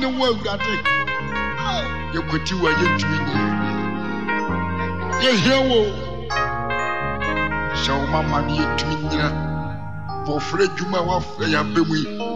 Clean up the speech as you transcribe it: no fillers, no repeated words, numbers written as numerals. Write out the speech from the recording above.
ne wo awurade ye kwati wa ye ntumi ni ye hiewo shawo mama ni ye ntumi nyina bo fre djuma wa fa ya bemu